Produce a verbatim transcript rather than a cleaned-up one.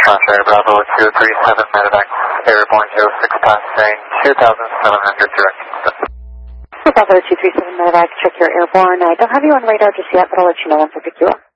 Contrary, Bravo two three seven, Medevac, airborne zero six passing, two thousand seven hundred direct. Bravo two three seven, Medevac, check your airborne. I don't have you on radar just yet, but I'll let you know once I pick you up.